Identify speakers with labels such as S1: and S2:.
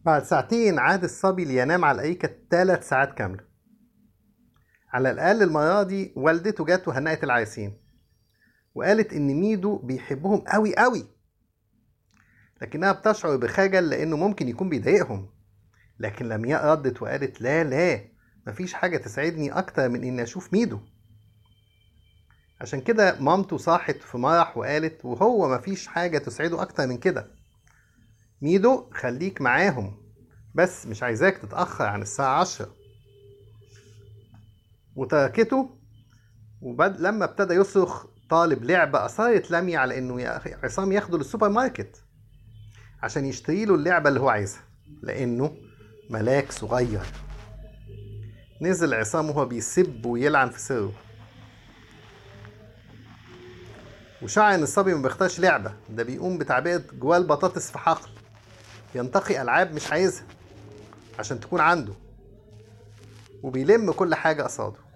S1: بعد ساعتين عاد الصبي لينام على الأريكة 3 ساعات كاملة. على الأقل المرة دي والدته جت وهنأت العريسين وقالت إن ميدو بيحبهم قوي قوي، لكنها بتشعر بخجل لأنه ممكن يكون بيضايقهم. لكن لمياء ردت وقالت لا لا، مفيش حاجة تسعدني أكتر من إني أشوف ميدو. عشان كده مامته صاحت في مرح وقالت وهو مفيش حاجة تسعده أكتر من كده، ميدو خليك معاهم، بس مش عايزاك تتأخر عن الساعة 10. وتركته. لما ابتدى يصرخ طالب لعبة أصرت لمي على إنه عصام ياخده للسوبر ماركت عشان يشتري له اللعبة اللي هو عايزها، لأنه ملاك صغير. نزل عصام وهو بيسب ويلعن في سره، وشعر إن الصبي ما بيختارش لعبة، ده بيقوم بتعبئة جواه البطاطس في حقل، ينتقي ألعاب مش عايزها عشان تكون عنده، وبيلم كل حاجة قصاده.